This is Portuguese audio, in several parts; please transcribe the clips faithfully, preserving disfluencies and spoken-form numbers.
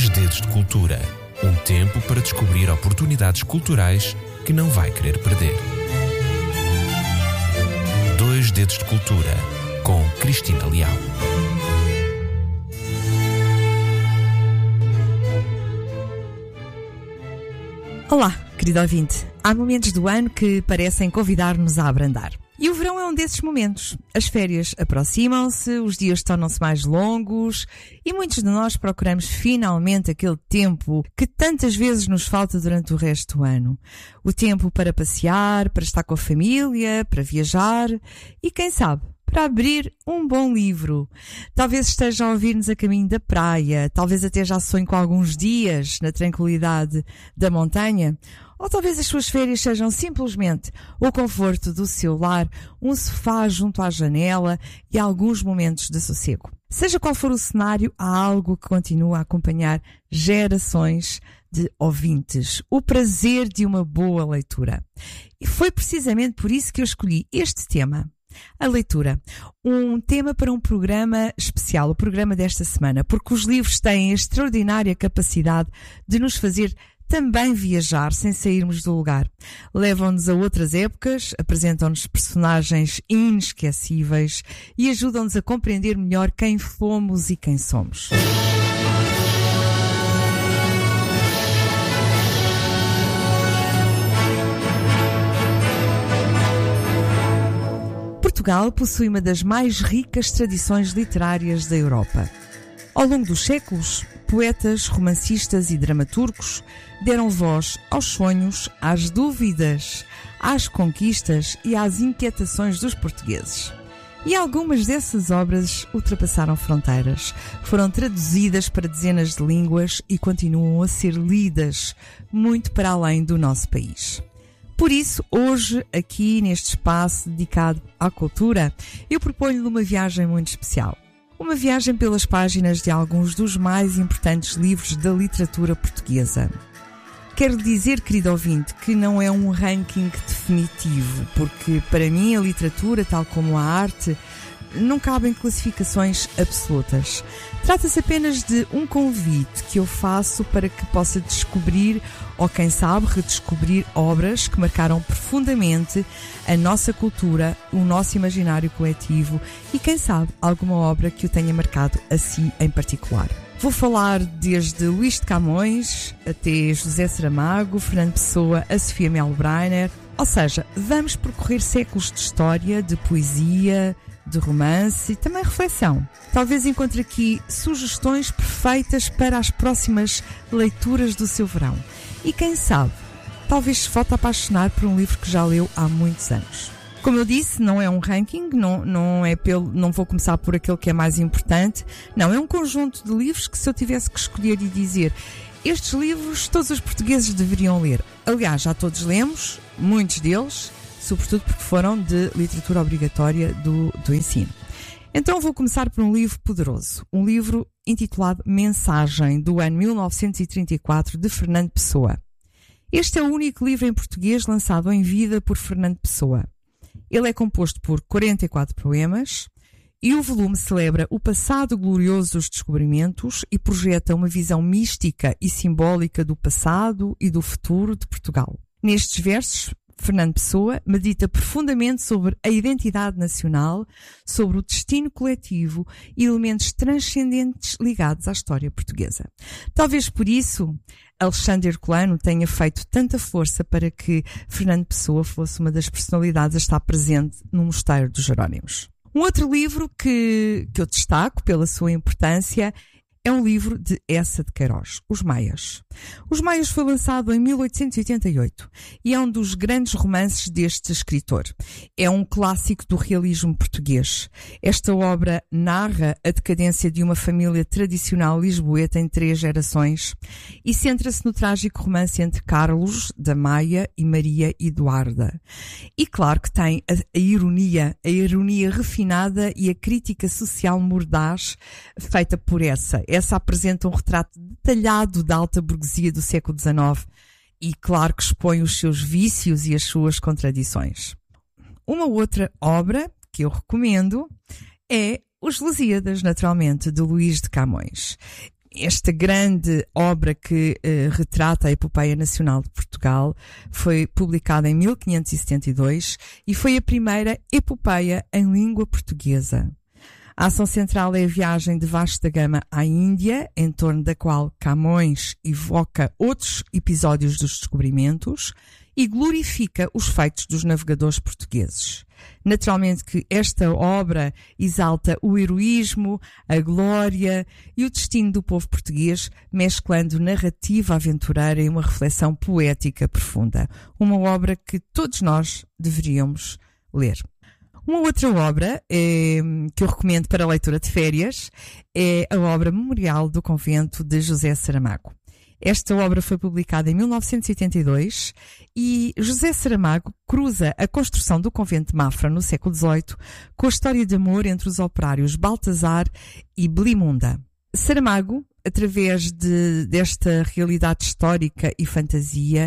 Dois Dedos de Cultura. Um tempo para descobrir oportunidades culturais que não vai querer perder. Dois Dedos de Cultura, com Cristina Leal. Olá, querido ouvinte. Há momentos do ano que parecem convidar-nos a abrandar. E o verão é um desses momentos. As férias aproximam-se, os dias tornam-se mais longos e muitos de nós procuramos finalmente aquele tempo que tantas vezes nos falta durante o resto do ano. O tempo para passear, para estar com a família, para viajar e, quem sabe, para abrir um bom livro. Talvez esteja a ouvir-nos a caminho da praia, talvez até já sonhe com alguns dias na tranquilidade da montanha. Ou talvez as suas férias sejam simplesmente o conforto do seu lar, um sofá junto à janela e alguns momentos de sossego. Seja qual for o cenário, há algo que continua a acompanhar gerações de ouvintes: o prazer de uma boa leitura. E foi precisamente por isso que eu escolhi este tema. A leitura. Um tema para um programa especial, o programa desta semana, porque os livros têm a extraordinária capacidade de nos fazer também viajar sem sairmos do lugar. Levam-nos a outras épocas, apresentam-nos personagens inesquecíveis e ajudam-nos a compreender melhor quem fomos e quem somos. Portugal possui uma das mais ricas tradições literárias da Europa. Ao longo dos séculos, poetas, romancistas e dramaturgos deram voz aos sonhos, às dúvidas, às conquistas e às inquietações dos portugueses. E algumas dessas obras ultrapassaram fronteiras, foram traduzidas para dezenas de línguas e continuam a ser lidas muito para além do nosso país. Por isso, hoje, aqui neste espaço dedicado à cultura, eu proponho-lhe uma viagem muito especial. Uma viagem pelas páginas de alguns dos mais importantes livros da literatura portuguesa. Quero dizer, querido ouvinte, que não é um ranking definitivo, porque para mim a literatura, tal como a arte, não cabem classificações absolutas. Trata-se apenas de um convite que eu faço para que possa descobrir, ou quem sabe redescobrir, obras que marcaram profundamente a nossa cultura, o nosso imaginário coletivo e, quem sabe, alguma obra que o tenha marcado a si em particular. Vou falar desde Luís de Camões até José Saramago, Fernando Pessoa, a Sofia Melbrenner, ou seja, vamos percorrer séculos de história, de poesia, de romance e também reflexão. Talvez encontre aqui sugestões perfeitas para as próximas leituras do seu verão. E quem sabe, talvez se volte a apaixonar por um livro que já leu há muitos anos. Como eu disse, não é um ranking, não, não, é pelo, não vou começar por aquele que é mais importante. Não, é um conjunto de livros que, se eu tivesse que escolher e dizer, estes livros todos os portugueses deveriam ler. Aliás, já todos lemos, muitos deles, sobretudo porque foram de literatura obrigatória do, do ensino. Então vou começar por um livro poderoso, um livro intitulado Mensagem, do ano mil novecentos e trinta e quatro, de Fernando Pessoa. Este é o único livro em português lançado em vida por Fernando Pessoa. Ele é composto por quarenta e quatro poemas e o volume celebra o passado glorioso dos descobrimentos e projeta uma visão mística e simbólica do passado e do futuro de Portugal. Nestes versos, Fernando Pessoa medita profundamente sobre a identidade nacional, sobre o destino coletivo e elementos transcendentes ligados à história portuguesa. Talvez por isso Alexandre Herculano tenha feito tanta força para que Fernando Pessoa fosse uma das personalidades a estar presente no Mosteiro dos Jerónimos. Um outro livro que, que eu destaco pela sua importância é um livro de Eça de Queiroz, Os Maias. Os Maias foi lançado em mil oitocentos e oitenta e oito e é um dos grandes romances deste escritor. É um clássico do realismo português. Esta obra narra a decadência de uma família tradicional lisboeta em três gerações e centra-se no trágico romance entre Carlos da Maia e Maria Eduarda. E claro que tem a, a ironia, a ironia refinada e a crítica social mordaz feita por Eça. Essa apresenta um retrato detalhado da alta burguesia do século dezenove e, claro, que expõe os seus vícios e as suas contradições. Uma outra obra que eu recomendo é Os Lusíadas, naturalmente, de Luís de Camões. esta grande obra que uh, retrata a Epopeia Nacional de Portugal foi publicada em mil quinhentos e setenta e dois e foi a primeira epopeia em língua portuguesa. A ação central é a viagem de Vasco da Gama à Índia, em torno da qual Camões evoca outros episódios dos descobrimentos e glorifica os feitos dos navegadores portugueses. Naturalmente que esta obra exalta o heroísmo, a glória e o destino do povo português, mesclando narrativa aventureira e uma reflexão poética profunda. Uma obra que todos nós deveríamos ler. Uma outra obra é, que eu recomendo para a leitura de férias é a obra Memorial do Convento de José Saramago. Esta obra foi publicada em mil novecentos e oitenta e dois e José Saramago cruza a construção do convento de Mafra no século dezoito com a história de amor entre os operários Baltazar e Belimunda. Saramago, através de, desta realidade histórica e fantasia,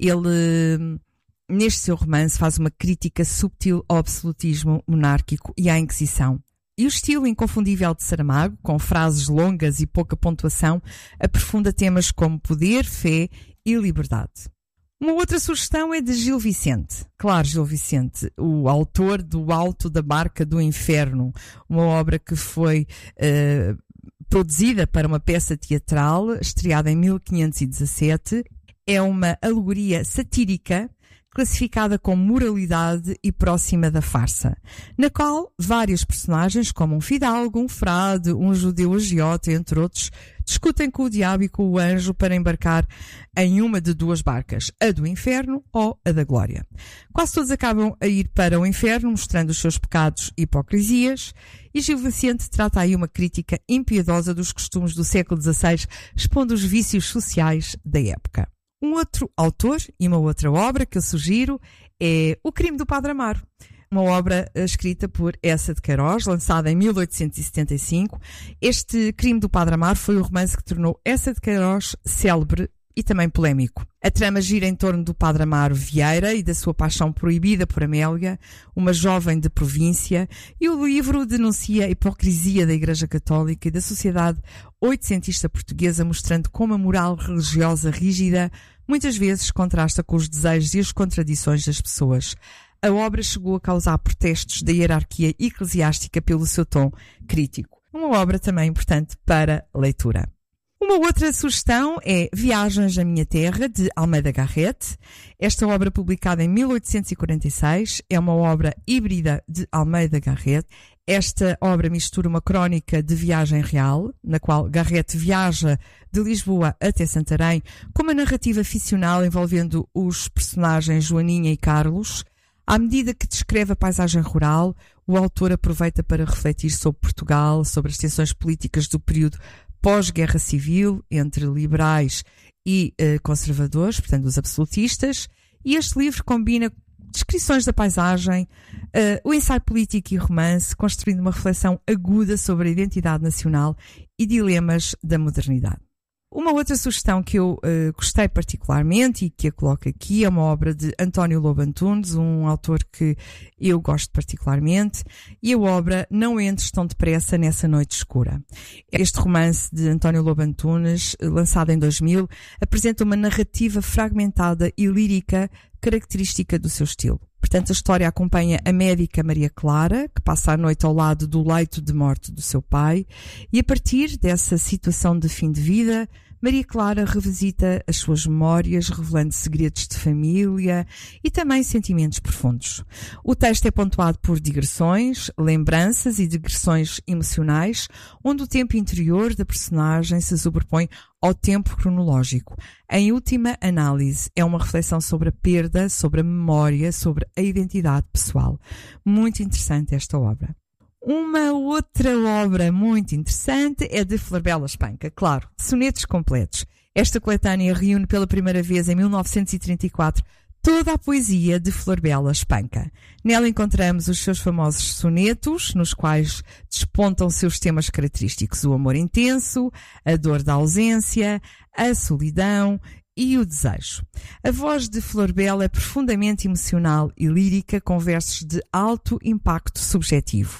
ele... neste seu romance faz uma crítica subtil ao absolutismo monárquico e à Inquisição. E o estilo inconfundível de Saramago, com frases longas e pouca pontuação, aprofunda temas como poder, fé e liberdade. Uma outra sugestão é de Gil Vicente. Claro, Gil Vicente, o autor do Alto da Barca do Inferno, uma obra que foi uh, produzida para uma peça teatral, estreada em mil quinhentos e dezassete. É uma alegoria satírica classificada como moralidade e próxima da farsa, na qual vários personagens, como um fidalgo, um frade, um judeu agiota, entre outros, discutem com o diabo e com o anjo para embarcar em uma de duas barcas, a do inferno ou a da glória. Quase todos acabam a ir para o inferno, mostrando os seus pecados e hipocrisias, e Gil Vicente trata aí uma crítica impiedosa dos costumes do século dezasseis, expondo os vícios sociais da época. Um outro autor e uma outra obra que eu sugiro é O Crime do Padre Amaro, uma obra escrita por Eça de Queiroz, lançada em mil oitocentos e setenta e cinco. Este Crime do Padre Amaro foi o romance que tornou Eça de Queiroz célebre e também polémico. A trama gira em torno do Padre Amaro Vieira e da sua paixão proibida por Amélia, uma jovem de província, e o livro denuncia a hipocrisia da Igreja Católica e da sociedade oitocentista portuguesa, mostrando como a moral religiosa rígida muitas vezes contrasta com os desejos e as contradições das pessoas. A obra chegou a causar protestos da hierarquia eclesiástica pelo seu tom crítico. Uma obra também importante para leitura. Uma outra sugestão é Viagens à Minha Terra, de Almeida Garrett. Esta obra, publicada em mil oitocentos e quarenta e seis, é uma obra híbrida de Almeida Garrett. Esta obra mistura uma crónica de viagem real, na qual Garrett viaja de Lisboa até Santarém, com uma narrativa ficcional envolvendo os personagens Joaninha e Carlos. À medida que descreve a paisagem rural, o autor aproveita para refletir sobre Portugal, sobre as tensões políticas do período pós-guerra civil entre liberais e uh, conservadores, portanto os absolutistas, e este livro combina descrições da paisagem, uh, o ensaio político e romance, construindo uma reflexão aguda sobre a identidade nacional e dilemas da modernidade. Uma outra sugestão que eu uh, gostei particularmente e que a coloco aqui é uma obra de António Lobo Antunes, um autor que eu gosto particularmente, e a obra Não Entres Tão Depressa Nessa Noite Escura. Este romance de António Lobo Antunes, lançado em dois mil, apresenta uma narrativa fragmentada e lírica característica do seu estilo. Portanto, a história acompanha a médica Maria Clara, que passa a noite ao lado do leito de morte do seu pai, e a partir dessa situação de fim de vida, Maria Clara revisita as suas memórias, revelando segredos de família e também sentimentos profundos. O texto é pontuado por digressões, lembranças e digressões emocionais, onde o tempo interior da personagem se sobrepõe ao tempo cronológico. Em última análise, é uma reflexão sobre a perda, sobre a memória, sobre a identidade pessoal. Muito interessante esta obra. Uma outra obra muito interessante é de Florbela Espanca, claro, Sonetos Completos. Esta coletânea reúne pela primeira vez em mil novecentos e trinta e quatro toda a poesia de Florbela Espanca. Nela encontramos os seus famosos sonetos, nos quais despontam seus temas característicos: o amor intenso, a dor da ausência, a solidão e o desejo. A voz de Florbela é profundamente emocional e lírica, com versos de alto impacto subjetivo.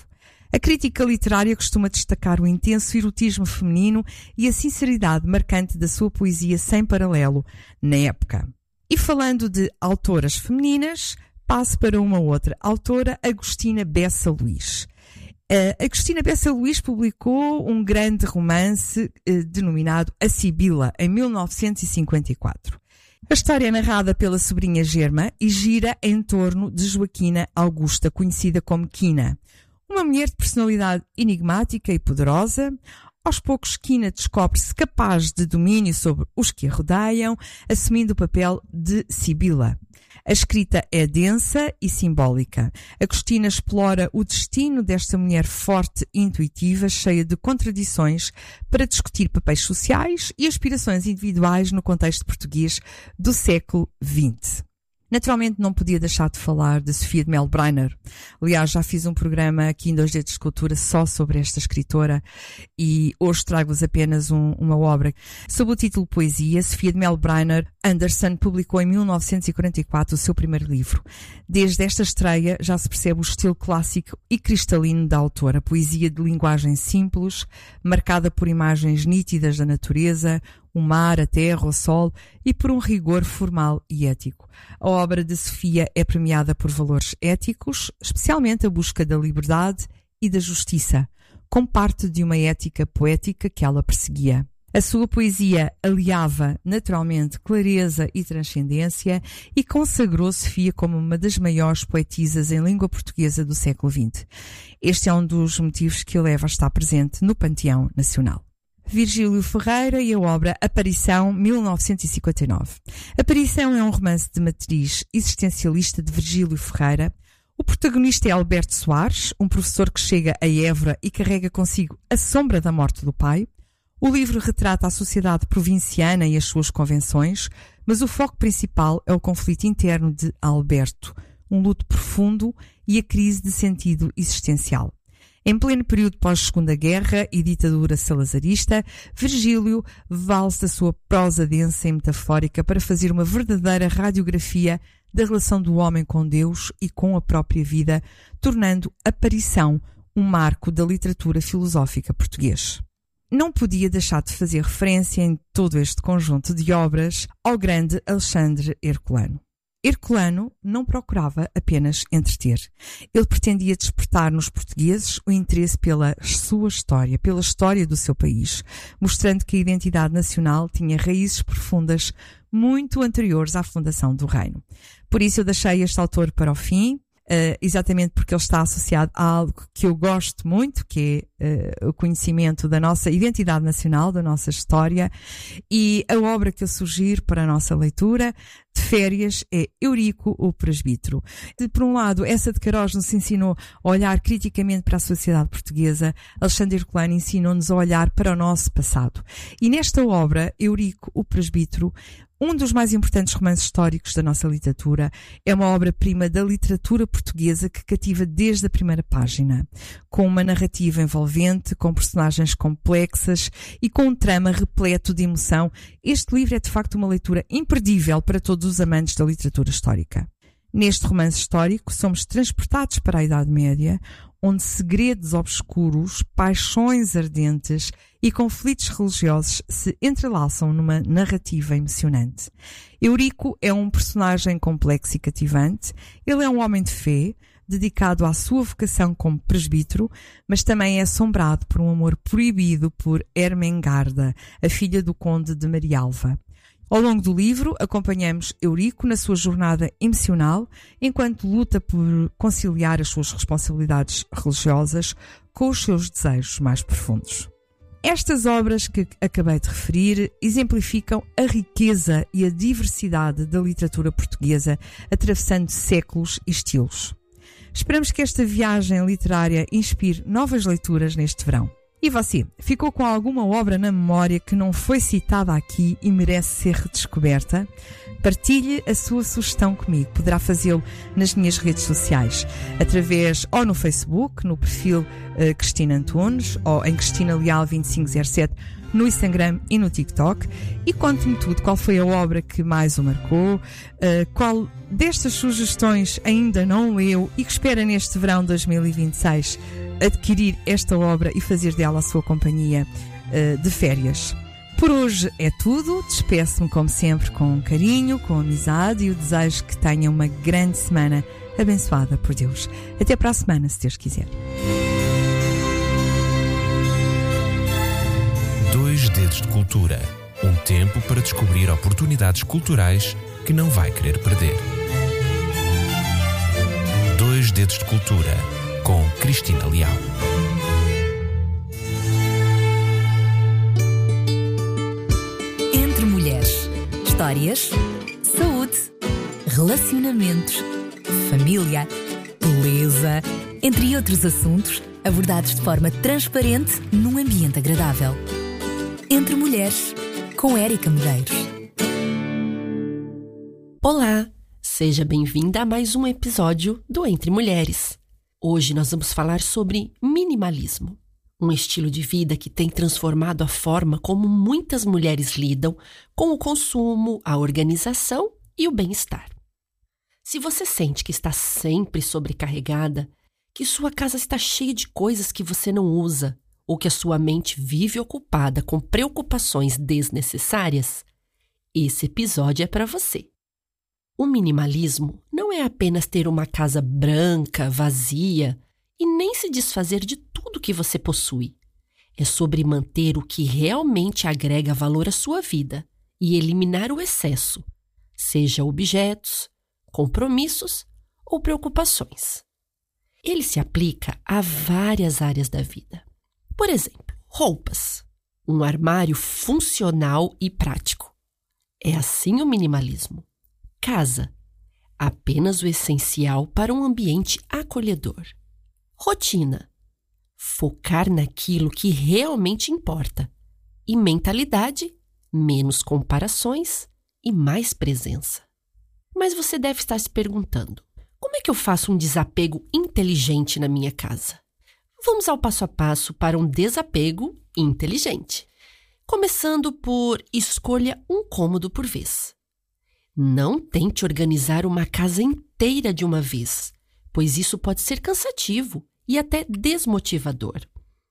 A crítica literária costuma destacar o intenso erotismo feminino e a sinceridade marcante da sua poesia sem paralelo na época. E falando de autoras femininas, passo para uma outra autora, Agostina Bessa Luís. Uh, Agostina Bessa Luís publicou um grande romance uh, denominado A Sibila, em mil novecentos e cinquenta e quatro. A história é narrada pela sobrinha Germa e gira em torno de Joaquina Augusta, conhecida como Quina. Uma mulher de personalidade enigmática e poderosa. Aos poucos, Quina descobre-se capaz de domínio sobre os que a rodeiam, assumindo o papel de Sibila. A escrita é densa e simbólica. Agostina explora o destino desta mulher forte e intuitiva, cheia de contradições, para discutir papéis sociais e aspirações individuais no contexto português do século vinte. Naturalmente não podia deixar de falar de Sofia de Melo Breiner. Aliás, já fiz um programa aqui em Dois Dedos de Cultura só sobre esta escritora e hoje trago-vos apenas um, uma obra. Sob o título Poesia, Sofia de Melo Breiner Anderson publicou em mil novecentos e quarenta e quatro o seu primeiro livro. Desde esta estreia já se percebe o estilo clássico e cristalino da autora. Poesia de linguagem simples, marcada por imagens nítidas da natureza, o mar, a terra, o sol e por um rigor formal e ético. A obra de Sofia é premiada por valores éticos, especialmente a busca da liberdade e da justiça, como parte de uma ética poética que ela perseguia. A sua poesia aliava naturalmente clareza e transcendência e consagrou Sofia como uma das maiores poetisas em língua portuguesa do século vinte. Este é um dos motivos que a leva a estar presente no Panteão Nacional. Virgílio Ferreira e a obra Aparição, mil novecentos e cinquenta e nove. Aparição é um romance de matriz existencialista de Virgílio Ferreira. O protagonista é Alberto Soares, um professor que chega a Évora e carrega consigo a sombra da morte do pai. O livro retrata a sociedade provinciana e as suas convenções, mas o foco principal é o conflito interno de Alberto, um luto profundo e a crise de sentido existencial. Em pleno período pós-Segunda Guerra e ditadura salazarista, Virgílio vale-se da sua prosa densa e metafórica para fazer uma verdadeira radiografia da relação do homem com Deus e com a própria vida, tornando Aparição um marco da literatura filosófica portuguesa. Não podia deixar de fazer referência em todo este conjunto de obras ao grande Alexandre Herculano. Herculano não procurava apenas entreter. Ele pretendia despertar nos portugueses o interesse pela sua história, pela história do seu país, mostrando que a identidade nacional tinha raízes profundas muito anteriores à fundação do reino. Por isso eu deixei este autor para o fim, Uh, exatamente porque ele está associado a algo que eu gosto muito, que é uh, o conhecimento da nossa identidade nacional, da nossa história, e a obra que eu sugiro para a nossa leitura de férias é Eurico, o Presbítero. Por um lado, essa de Queiroz nos ensinou a olhar criticamente para a sociedade portuguesa, Alexandre Herculano ensinou-nos a olhar para o nosso passado. E nesta obra, Eurico, o Presbítero, um dos mais importantes romances históricos da nossa literatura, é uma obra-prima da literatura portuguesa que cativa desde a primeira página, com uma narrativa envolvente, com personagens complexas e com um trama repleto de emoção. Este livro é de facto uma leitura imperdível para todos os amantes da literatura histórica. Neste romance histórico, somos transportados para a Idade Média, onde segredos obscuros, paixões ardentes e conflitos religiosos se entrelaçam numa narrativa emocionante. Eurico é um personagem complexo e cativante. Ele é um homem de fé, dedicado à sua vocação como presbítero, mas também é assombrado por um amor proibido por Ermengarda, a filha do conde de Marialva. Ao longo do livro, acompanhamos Eurico na sua jornada emocional, enquanto luta por conciliar as suas responsabilidades religiosas com os seus desejos mais profundos. Estas obras que acabei de referir exemplificam a riqueza e a diversidade da literatura portuguesa, atravessando séculos e estilos. Esperamos que esta viagem literária inspire novas leituras neste verão. E você, ficou com alguma obra na memória que não foi citada aqui e merece ser redescoberta? Partilhe a sua sugestão comigo. Poderá fazê-lo nas minhas redes sociais, através ou no Facebook, no perfil uh, Cristina Antunes, ou em Cristina Leal vinte e cinco zero sete no Instagram e no TikTok e conte-me tudo, qual foi a obra que mais o marcou, uh, qual destas sugestões ainda não leu e que espera neste verão dois mil e vinte e seis adquirir esta obra e fazer dela a sua companhia uh, de férias. Por hoje é tudo, despeço-me como sempre com carinho, com amizade e o desejo que tenha uma grande semana abençoada por Deus. Até para a semana, se Deus quiser. Dois Dedos de Cultura. Um tempo para descobrir oportunidades culturais que não vai querer perder. Dois Dedos de Cultura, com Cristina Leal. Entre mulheres. Histórias, saúde, relacionamentos, família, beleza, entre outros assuntos, abordados de forma transparente num ambiente agradável. Entre Mulheres, com Érica Medeiros. Olá, seja bem-vinda a mais um episódio do Entre Mulheres. Hoje nós vamos falar sobre minimalismo, um estilo de vida que tem transformado a forma como muitas mulheres lidam com o consumo, a organização e o bem-estar. Se você sente que está sempre sobrecarregada, que sua casa está cheia de coisas que você não usa, ou que a sua mente vive ocupada com preocupações desnecessárias, esse episódio é para você. O minimalismo não é apenas ter uma casa branca, vazia, e nem se desfazer de tudo que você possui. É sobre manter o que realmente agrega valor à sua vida e eliminar o excesso, seja objetos, compromissos ou preocupações. Ele se aplica a várias áreas da vida. Por exemplo, roupas. Um armário funcional e prático. É assim o minimalismo. Casa. Apenas o essencial para um ambiente acolhedor. Rotina. Focar naquilo que realmente importa. E mentalidade. Menos comparações e mais presença. Mas você deve estar se perguntando: como é que eu faço um desapego inteligente na minha casa? Vamos ao passo a passo para um desapego inteligente. Começando por escolha um cômodo por vez. Não tente organizar uma casa inteira de uma vez, pois isso pode ser cansativo e até desmotivador.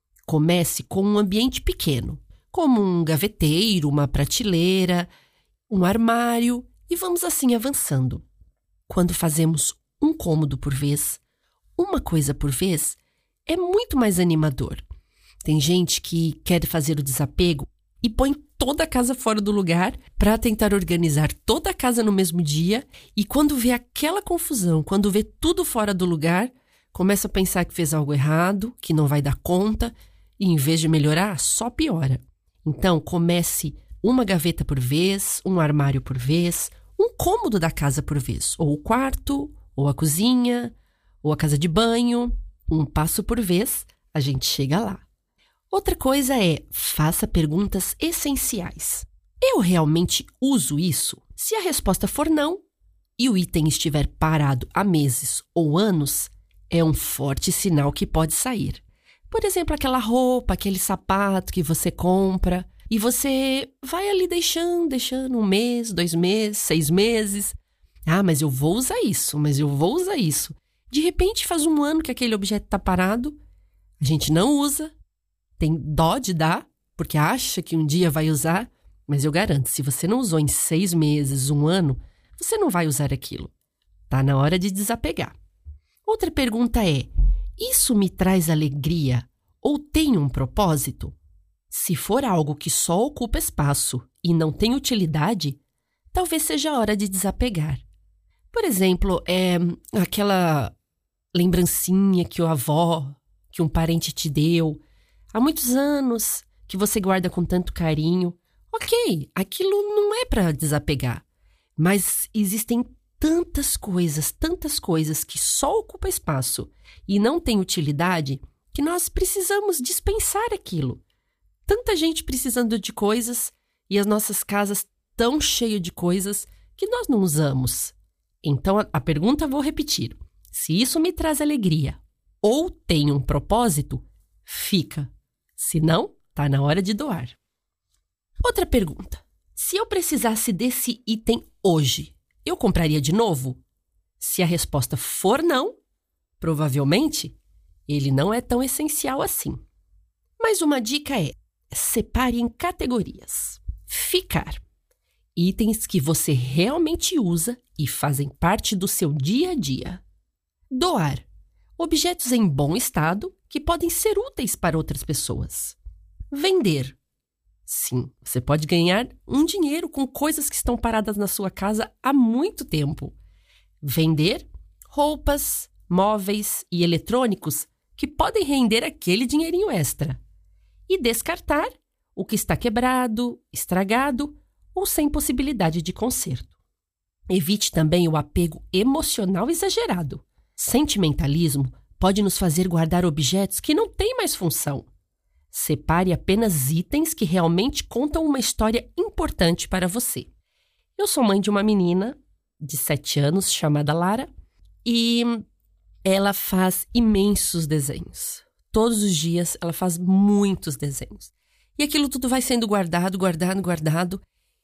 Comece com um ambiente pequeno, como um gaveteiro, uma prateleira, um armário, e vamos assim avançando. Quando fazemos um cômodo por vez, uma coisa por vez, é muito mais animador. Tem gente que quer fazer o desapego e põe toda a casa fora do lugar para tentar organizar toda a casa no mesmo dia, e quando vê aquela confusão, quando vê tudo fora do lugar, começa a pensar que fez algo errado, que não vai dar conta, e em vez de melhorar, só piora. Então, comece uma gaveta por vez, um armário por vez, um cômodo da casa por vez, ou o quarto, ou a cozinha, ou a casa de banho. Um passo por vez, a gente chega lá. Outra coisa é, faça perguntas essenciais. Eu realmente uso isso? Se a resposta for não, e o item estiver parado há meses ou anos, é um forte sinal que pode sair. Por exemplo, aquela roupa, aquele sapato que você compra, e você vai ali deixando, deixando um mês, dois meses, seis meses. Ah, mas eu vou usar isso, mas eu vou usar isso. De repente, faz um ano que aquele objeto está parado, a gente não usa, tem dó de dar, porque acha que um dia vai usar, mas eu garanto, se você não usou em seis meses, um ano, você não vai usar aquilo. Está na hora de desapegar. Outra pergunta é, isso me traz alegria ou tem um propósito? Se for algo que só ocupa espaço e não tem utilidade, talvez seja a hora de desapegar. Por exemplo, é aquela lembrancinha que a avó, que um parente te deu há muitos anos, que você guarda com tanto carinho. Ok, aquilo não é para desapegar, mas existem tantas coisas, tantas coisas que só ocupam espaço e não têm utilidade, que nós precisamos dispensar aquilo. Tanta gente precisando de coisas e as nossas casas tão cheias de coisas que nós não usamos. Então, a, a pergunta vou repetir. Se isso me traz alegria ou tem um propósito, fica. Se não, tá na hora de doar. Outra pergunta. Se eu precisasse desse item hoje, eu compraria de novo? Se a resposta for não, provavelmente ele não é tão essencial assim. Mas uma dica é: separe em categorias. Ficar. Itens que você realmente usa e fazem parte do seu dia a dia. Doar. Objetos em bom estado que podem ser úteis para outras pessoas. Vender. Sim, você pode ganhar um dinheiro com coisas que estão paradas na sua casa há muito tempo. Vender roupas, móveis e eletrônicos que podem render aquele dinheirinho extra. E descartar o que está quebrado, estragado ou sem possibilidade de conserto. Evite também o apego emocional exagerado. Sentimentalismo pode nos fazer guardar objetos que não têm mais função. Separe apenas itens que realmente contam uma história importante para você. Eu sou mãe de uma menina de sete anos chamada Lara e ela faz imensos desenhos. Todos os dias ela faz muitos desenhos. E aquilo tudo vai sendo guardado, guardado, guardado.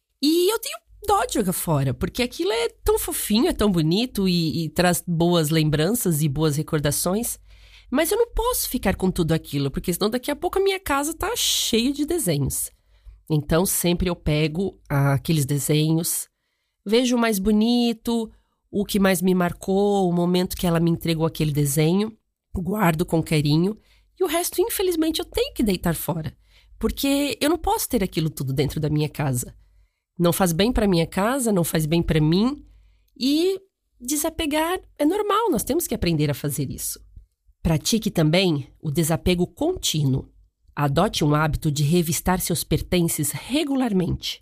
E eu tenho dó de jogar fora, porque aquilo é tão fofinho, é tão bonito e, e traz boas lembranças e boas recordações. Mas eu não posso ficar com tudo aquilo, porque senão daqui a pouco a minha casa tá cheia de desenhos. Então sempre eu pego aqueles desenhos, vejo o mais bonito, o que mais me marcou, o momento que ela me entregou aquele desenho, guardo com carinho e o resto, infelizmente, eu tenho que deitar fora, porque eu não posso ter aquilo tudo dentro da minha casa. Não faz bem para minha casa, não faz bem para mim e desapegar é normal, nós temos que aprender a fazer isso. Pratique também o desapego contínuo. Adote um hábito de revistar seus pertences regularmente.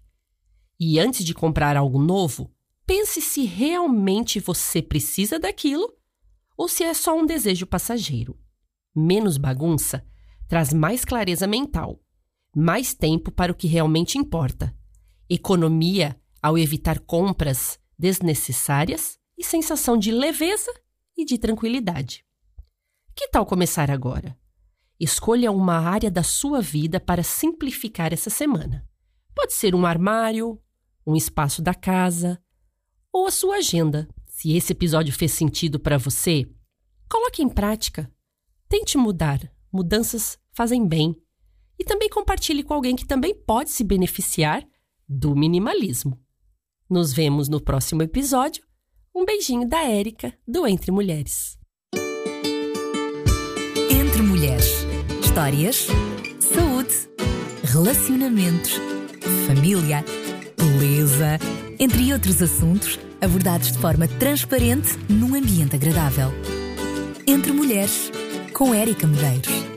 E antes de comprar algo novo, pense se realmente você precisa daquilo ou se é só um desejo passageiro. Menos bagunça traz mais clareza mental, mais tempo para o que realmente importa, economia ao evitar compras desnecessárias e sensação de leveza e de tranquilidade. Que tal começar agora? Escolha uma área da sua vida para simplificar essa semana. Pode ser um armário, um espaço da casa ou a sua agenda. Se esse episódio fez sentido para você, coloque em prática. Tente mudar. Mudanças fazem bem. E também compartilhe com alguém que também pode se beneficiar do minimalismo. Nos vemos no próximo episódio. Um beijinho da Érica, do Entre Mulheres. Entre Mulheres. Histórias, saúde, relacionamentos, família, beleza, entre outros assuntos abordados de forma transparente num ambiente agradável. Entre Mulheres, com Érica Medeiros.